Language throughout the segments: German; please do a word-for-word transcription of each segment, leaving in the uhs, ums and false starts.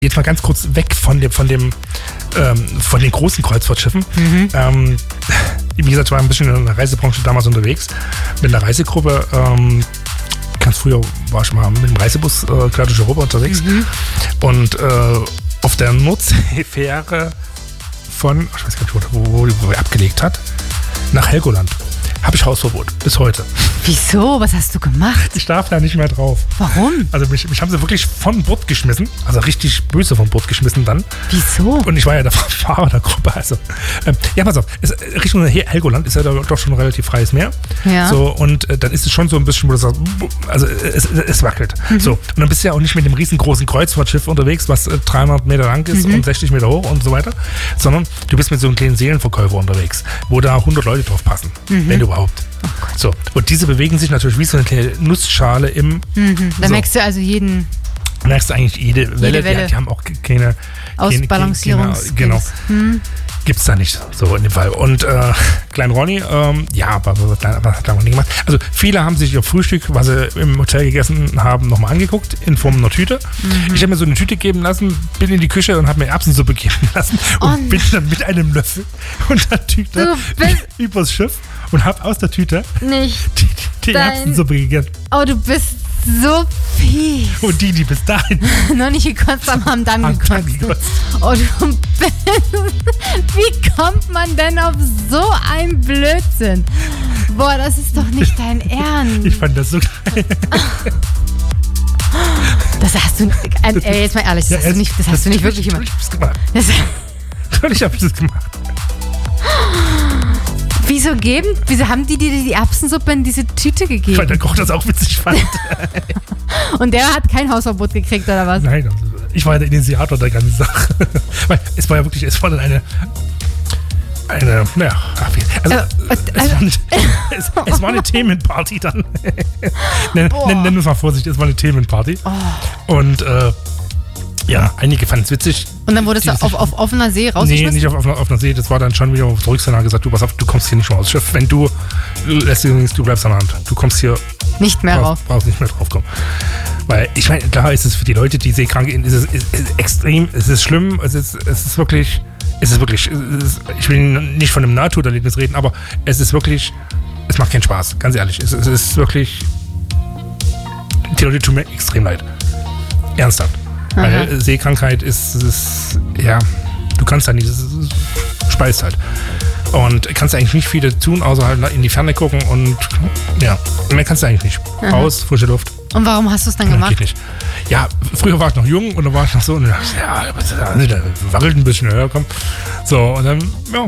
Jetzt mal ganz kurz weg von dem, von dem, ähm, von den großen Kreuzfahrtschiffen. Mhm. Ähm, wie gesagt, ich war ein bisschen in der Reisebranche damals unterwegs mit einer Reisegruppe. Ähm, ganz früher war ich mal mit dem Reisebus äh, quer durch Europa unterwegs. Mhm. Und äh, auf der Nordseefähre von, ich weiß gar nicht, wo, wo, wo er abgelegt hat, nach Helgoland. Habe ich Hausverbot, bis heute. Wieso? Was hast du gemacht? Ich darf da nicht mehr drauf. Warum? Also mich, mich haben sie wirklich von Bord geschmissen, also richtig böse von Bord geschmissen dann. Wieso? Und ich war ja der Fahrer der Gruppe. Also, ähm, ja, pass auf, es, Richtung Helgoland ist ja da doch schon ein relativ freies Meer. Ja. So, und äh, dann ist es schon so ein bisschen, wo du sagst, also es, es wackelt. Mhm. So, und dann bist du ja auch nicht mit dem riesengroßen Kreuzfahrtschiff unterwegs, was äh, dreihundert Meter lang ist mhm. und sechzig Meter hoch und so weiter, sondern du bist mit so einem kleinen Seelenverkäufer unterwegs, wo da hundert Leute drauf passen, mhm. wenn überhaupt. Oh so, und diese bewegen sich natürlich wie so eine kleine Nussschale im... Mhm. Da so. merkst du also jeden... merkst du eigentlich jede Welle, jede Welle. Die, die haben auch keine... Ausbalancierungs... Genau. Hm. Gibt's da nicht so in dem Fall. Und äh, Klein Ronny, ähm, ja, aber was hat er noch nie gemacht? Also viele haben sich ihr Frühstück, was sie im Hotel gegessen haben, nochmal angeguckt, in Form einer Tüte. Mhm. Ich habe mir so eine Tüte geben lassen, bin in die Küche und habe mir Erbsensuppe geben lassen und oh, bin dann mit einem Löffel und der Tüte übers Schiff und habe aus der Tüte nicht die, die Erbsensuppe gegessen. Oh, du bist so fies. Und die, die bis dahin noch nicht gekotzt haben, haben dann haben gekotzt. Dann gekotzt. Oh, du bist... Wie kommt man denn auf so einen Blödsinn? Boah, das ist doch nicht dein Ernst. Ich fand das so geil. Das hast du... Äh, jetzt mal ehrlich, das ja, hast du nicht, das hast das du nicht wirklich gemacht. Ich hab's gemacht. Natürlich hab ich das gemacht. Wieso geben, wieso haben die dir die Erbsensuppe in diese Tüte gegeben? Weil der Koch das auch witzig fand. Und der hat kein Hausverbot gekriegt, oder was? Nein, ich war ja der Initiator der ganzen Sache. Weil es war ja wirklich, es war dann eine, eine, naja, also, äh, es, also, war eine, es, es war eine Themenparty dann. Nenn, nenn, nenn es mal Vorsicht, es war eine Themenparty. Oh. Und, äh, ja, einige fanden es witzig. Und dann wurdest du auf, auf offener See rausgeschmissen? Nee, nicht auf, auf offener See. Das war dann schon wieder auf der Rückseite gesagt, du, pass auf, du kommst hier nicht mehr aufs Schiff. Wenn du lässt übrigens, du bleibst an der Hand. Du kommst hier nicht mehr rauf. Brauchst nicht mehr drauf kommen. Weil, ich meine, klar ist es für die Leute, die seekrank sind, ist es ist, ist extrem, es ist schlimm, es ist, es ist wirklich, es ist wirklich, es ist, ich will nicht von einem Nahtoderlebnis reden, aber es ist wirklich, es macht keinen Spaß, ganz ehrlich. Es, es ist wirklich, die Leute tun mir extrem leid. Ernsthaft. Aha. Weil Seekrankheit ist, ist, ja, du kannst da nicht, es speist halt. Und kannst eigentlich nicht viel tun, außer halt in die Ferne gucken und ja, mehr kannst du eigentlich nicht. Aha. Raus, frische Luft. Und warum hast du es dann ja, gemacht? Geht nicht. Ja, früher war ich noch jung und da war ich noch so und dann dachte ich, ja, der wackelt ein bisschen höher, komm. So, und dann, ja.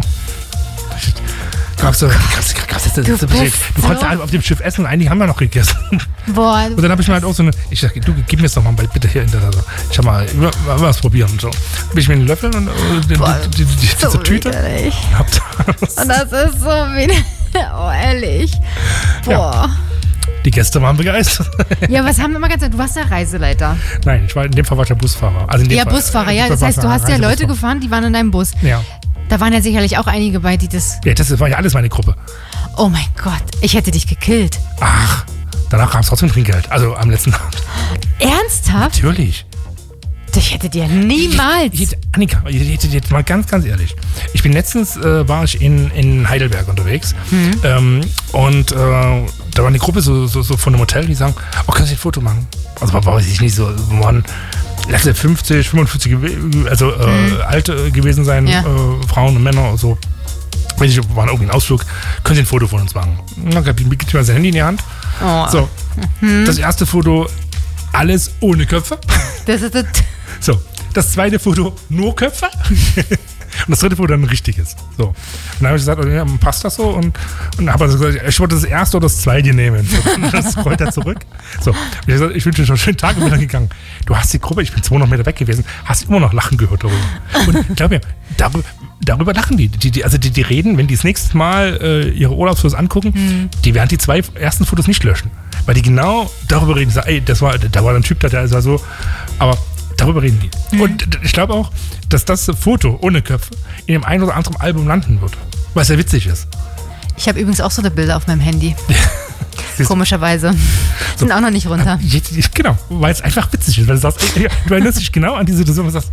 Gab's so, gab's, gab's das, das, das, das, du so konntest halt auf dem Schiff essen und einige haben ja noch gegessen. Boah. Und dann habe ich mir halt auch so eine, ich sag, du, gib mir das doch mal bitte hier in der, also, ich hab mal, mal was probieren und so. Hab ich mir einen Löffel und äh, Boah, die, die, die, so diese Tüte gehabt. Und das ist so wieder, oh ehrlich. Boah. Ja. Die Gäste waren begeistert. Ja, was haben wir mal ganz du warst ja Reiseleiter. Nein, ich war, in dem Fall war ich der Busfahrer. Also in dem ja, Fall, Busfahrer, ja. Das heißt, du hast ja Leute gefahren, die waren in deinem Bus. Ja. Da waren ja sicherlich auch einige bei, die das... Ja, das war ja alles meine Gruppe. Oh mein Gott, ich hätte dich gekillt. Ach, danach gab es trotzdem Trinkgeld. Also am letzten Abend. Ernsthaft? Natürlich. Ich hätte dir niemals... Ich, ich, Annika, jetzt, jetzt mal ganz, ganz ehrlich. Ich bin letztens, äh, war ich in, in Heidelberg unterwegs. Mhm. Ähm, und äh, da war eine Gruppe so, so, so von einem Hotel, die sagen, oh, kannst du ein Foto machen? Also war weiß ich nicht so, waren... Lass ja fünfzig, fünfundfünfzig, also äh, mhm. alte gewesen sein, ja. äh, Frauen und Männer, so. Weiß ich, waren irgendwie ein Ausflug, können Sie ein Foto von uns machen. Dann gab ich mir sein Handy in die Hand. Oh. So, mhm. Das erste Foto, alles ohne Köpfe. Das ist das. So, das zweite Foto, nur Köpfe. Und das dritte Foto dann ein richtiges. So. Und dann habe ich gesagt, ja, passt das so? Und, und habe also gesagt, ich wollte das erste oder das zweite nehmen. Und das rollt er zurück. So. Und ich habe gesagt, ich wünsche dir schon einen schönen Tag und bin dann gegangen. Du hast die Gruppe, ich bin zweihundert Meter weg gewesen, hast immer noch Lachen gehört darüber. Und glaub mir, darüber, darüber lachen die. die, die also die, die reden, wenn die das nächste Mal äh, ihre Urlaubsfotos angucken, mhm. die werden die zwei ersten Fotos nicht löschen. Weil die genau darüber reden. Die sagen, ey, das war, da war ein Typ, der ist war so. Aber darüber reden die. Mhm. Und ich glaube auch, dass das Foto ohne Köpfe in dem einen oder anderen Album landen wird. Weil es ja witzig ist. Ich habe übrigens auch so eine Bilder auf meinem Handy. Komischerweise. Sind auch noch nicht runter. Jetzt, genau, weil es einfach witzig ist. Weil du sagst, ey, du erinnerst dich genau an diese Situation und sagst,